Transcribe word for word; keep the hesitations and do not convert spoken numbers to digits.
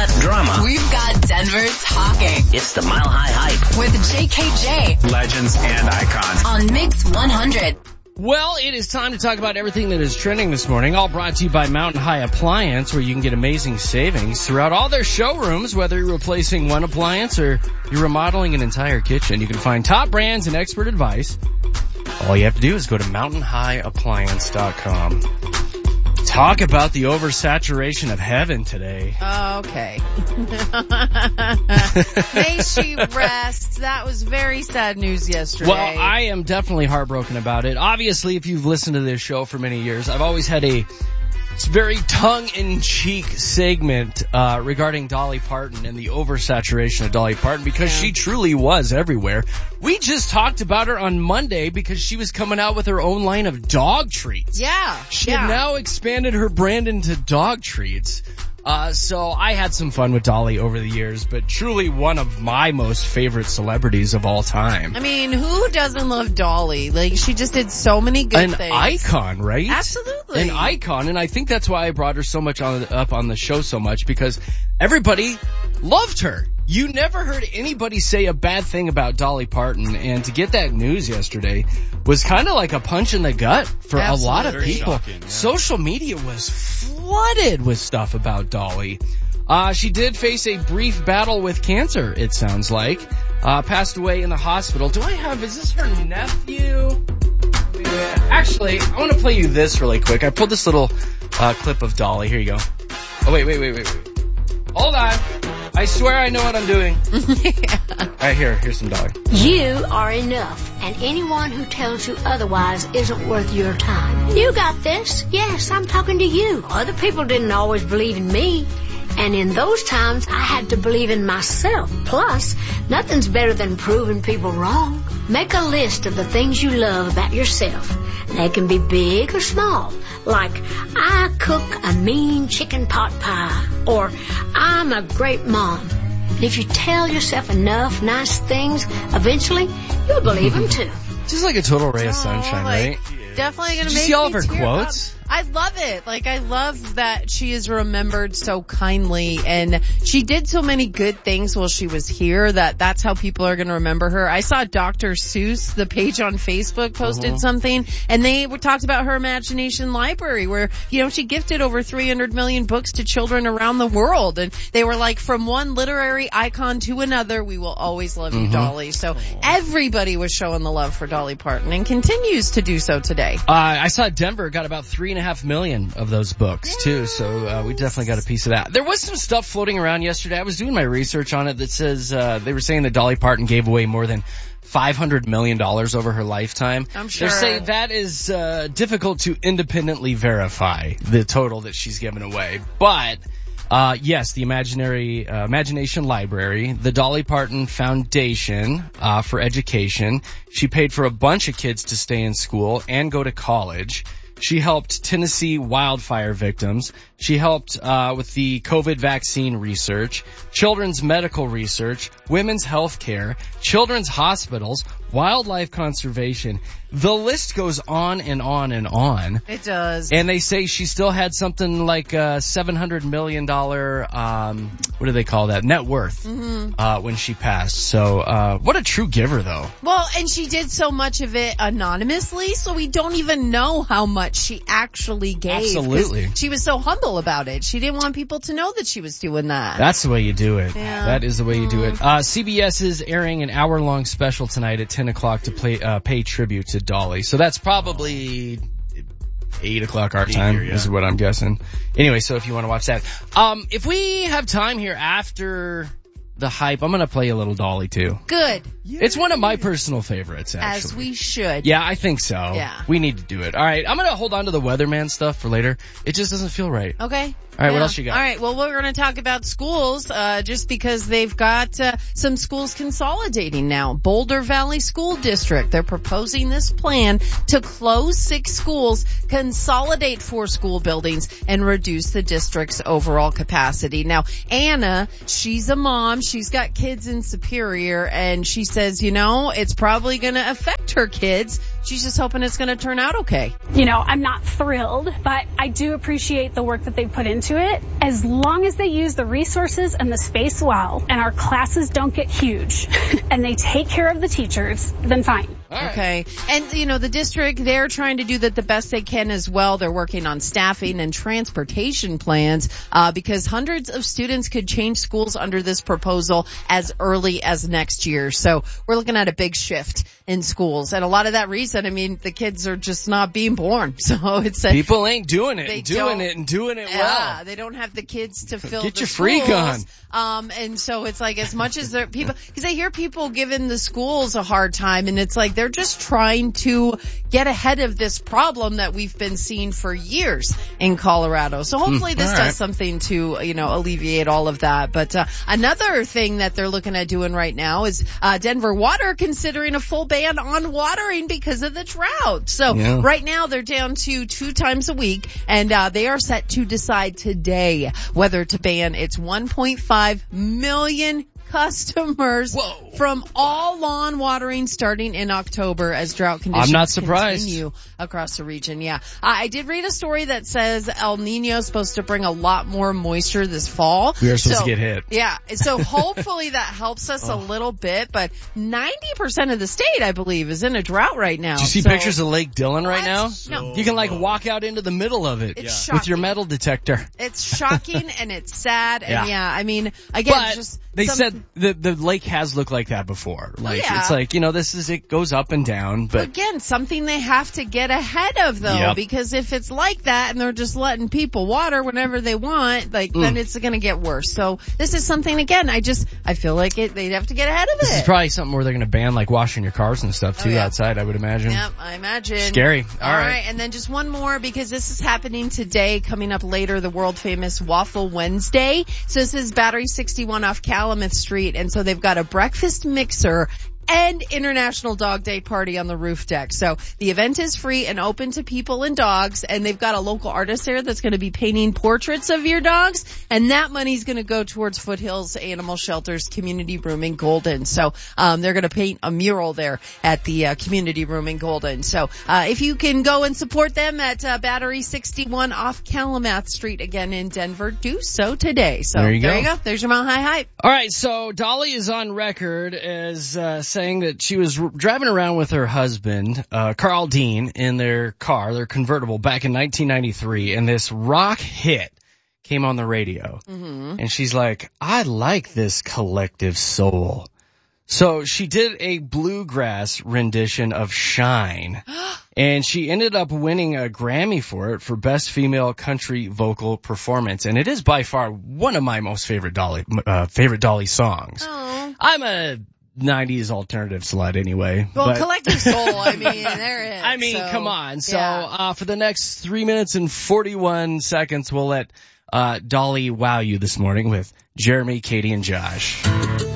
got drama. We've got Denver talking. It's the Mile High Hype. With J K J. Legends and icons. On Mix one hundred. Well, it is time to talk about everything that is trending this morning, all brought to you by Mountain High Appliance, where you can get amazing savings throughout all their showrooms, whether you're replacing one appliance or you're remodeling an entire kitchen. You can find top brands and expert advice. All you have to do is go to mountain high appliance dot com. Talk about the oversaturation of heaven today. Okay. May she rest. That was very sad news yesterday. Well, I am definitely heartbroken about it. Obviously, if you've listened to this show for many years, I've always had a very tongue-in-cheek segment uh regarding Dolly Parton and the oversaturation of Dolly Parton because yeah. she truly was everywhere. We just talked about her on Monday because she was coming out with her own line of dog treats. Yeah. She yeah. had now expanded her brand into dog treats. Uh, so I had some fun with Dolly over the years, but truly one of my most favorite celebrities of all time. I mean, who doesn't love Dolly? Like, she just did so many good An things. An icon, right? Absolutely. An icon, and I think that's why I brought her so much on up on the show so much, because everybody loved her. You never heard anybody say a bad thing about Dolly Parton, and to get that news yesterday was kind of like a punch in the gut for Absolutely. a lot of people. Shocking, yeah. Social media was flooded with stuff about Dolly. Uh, she did face a brief battle with cancer, it sounds like. Uh, passed away in the hospital. Do I have, is this her nephew? Actually, I want to play you this really quick. I pulled this little uh, clip of Dolly. Here you go. Oh, wait, wait, wait, wait, wait. Hold on. I swear I know what I'm doing. yeah. All right, here, here's some Dolly. You are enough, and anyone who tells you otherwise isn't worth your time. You got this. Yes, I'm talking to you. Other people didn't always believe in me. And in those times, I had to believe in myself. Plus, nothing's better than proving people wrong. Make a list of the things you love about yourself. They can be big or small. Like, I cook a mean chicken pot pie. Or, I'm a great mom. And if you tell yourself enough nice things, eventually, you'll believe them too. Just like a total ray of sunshine, oh, like, right? Definitely gonna Did make you see all of me her tear quotes? Up. I love it. Like, I love that she is remembered so kindly, and she did so many good things while she was here that that's how people are going to remember her. I saw Doctor Seuss, the page on Facebook, posted uh-huh. something, and they were, talked about her imagination library where, you know, she gifted over three hundred million books to children around the world, and they were like, from one literary icon to another, we will always love you, uh-huh. Dolly. So everybody was showing the love for Dolly Parton and continues to do so today. Uh, I saw Denver got about three and a half million of those books yes. too, so uh, we definitely got a piece of that. There was some stuff floating around yesterday. I was doing my research on it that says uh, they were saying that Dolly Parton gave away more than five hundred million dollars over her lifetime. I'm sure. They're saying that is uh, difficult to independently verify the total that she's given away, but uh yes, the imaginary uh, imagination library, the Dolly Parton Foundation uh for education. She paid for a bunch of kids to stay in school and go to college. She helped Tennessee wildfire victims. She helped uh with the COVID vaccine research, children's medical research, women's health care, children's hospitals, wildlife conservation. The list goes on and on and on. It does. And they say she still had something like a seven hundred million dollars, um, what do they call that? Net worth, mm-hmm. uh, when she passed. So, uh, what a true giver though. Well, and she did so much of it anonymously, so we don't even know how much she actually gave. Absolutely. She was so humble about it. She didn't want people to know that she was doing that. That's the way you do it. Yeah. That is the way you do Mm. it. Uh, C B S is airing an hour-long special tonight at ten o'clock to play, uh, pay tribute to Dolly. So that's probably eight o'clock our time, Here, yeah. is what I'm guessing. Anyway, so if you want to watch that. Um, if we have time here after the hype, I'm going to play a little Dolly too. Good. It's one of my personal favorites, actually. As we should. Yeah, I think so. Yeah. We need to do it. All right, I'm going to hold on to the weatherman stuff for later. It just doesn't feel right. Okay. All right, yeah. what else you got? All right, well, we're going to talk about schools, uh, just because they've got uh, some schools consolidating now. Boulder Valley School District, they're proposing this plan to close six schools, consolidate four school buildings, and reduce the district's overall capacity. Now, Anna, she's a mom. she's got kids in Superior, and she says, you know, it's probably going to affect her kids. She's just hoping it's going to turn out okay. You know, I'm not thrilled, but I do appreciate the work that they've put into it. As long as they use the resources and the space well, and our classes don't get huge, and they take care of the teachers, then fine. Right. Okay. And, you know, the district, they're trying to do that the best they can as well. They're working on staffing and transportation plans, uh, because hundreds of students could change schools under this proposal as early as next year. So we're looking at a big shift in schools. And a lot of that reason, I mean, the kids are just not being born. So it's a, people ain't doing it, and doing it and doing it well. Yeah, they don't have the kids to fill Get the your schools. freak on. Um, and so it's like as much as there people, because I hear people giving the schools a hard time, and it's like they're just trying to get ahead of this problem that we've been seeing for years in Colorado. So hopefully Mm, this all does right. something to, you know, alleviate all of that. But uh, another thing that they're looking at doing right now is uh, Denver Water considering a full ban on watering because of the drought. So Yeah. right now they're down to two times a week, and uh, they are set to decide today whether to ban its one point five million customers Whoa. from all lawn watering starting in October as drought conditions I'm not surprised. continue across the region. Yeah. Uh, I did read a story that says El Nino is supposed to bring a lot more moisture this fall. We are supposed So- to get hit. Yeah. So hopefully that helps us a little bit, but ninety percent of the state, I believe, is in a drought right now. Do you see So- pictures of Lake Dillon right now? No. You can like walk out into the middle of it It's with your shocking. metal detector. It's shocking and it's sad. And Yeah. yeah, I mean, again, But just they some- said the the lake has looked like that before. Like yeah. it's like, you know, this is it goes up and down, but Again, something they have to get ahead of though, Yep. because if it's like that and they're just letting people water whenever they want, like Mm. then it's going to get worse. So this is something again, I just, I feel like it, they'd have to get ahead of this is it. probably something where they're going to ban like washing your cars and stuff too Oh, yeah. outside, I would imagine. Yep, I imagine. Scary. All All right. right. And then just one more because this is happening today, coming up later, the world famous Waffle Wednesday. So this is Battery sixty-one off Calumet Street. And so they've got a breakfast mixer and International Dog Day party on the roof deck. So the event is free and open to people and dogs, and they've got a local artist there that's going to be painting portraits of your dogs, and that money's going to go towards Foothills Animal Shelter's community room in Golden. So um they're going to paint a mural there at the uh, community room in Golden. So uh if you can go and support them at uh, Battery sixty-one off Calumet Street again in Denver, do so today. So There you go. there you go. There's your Mile High Hype. All right, so Dolly is on record as uh, saying that she was r- driving around with her husband, uh, Carl Dean, in their car, their convertible, back in nineteen ninety-three, and this rock hit came on the radio. Mm-hmm. And she's like, I like this collective soul. So she did a bluegrass rendition of Shine, and she ended up winning a Grammy for it for Best Female Country Vocal Performance. And it is by far one of my most favorite Dolly, uh, favorite Dolly songs. Oh. I'm a nineties alternative slut anyway. Well, but, collective soul, I mean, there it is. I mean, So, come on. So, yeah. uh, for the next three minutes and forty-one seconds, we'll let, uh, Dolly wow you this morning with Jeremy, Katie, and Josh.